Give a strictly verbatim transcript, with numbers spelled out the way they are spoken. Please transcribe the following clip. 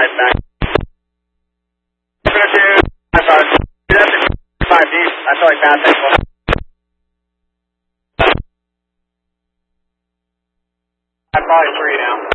right back. seven oh two, five five. That's five deep. I feel like bad things will happen. I'm probably three now.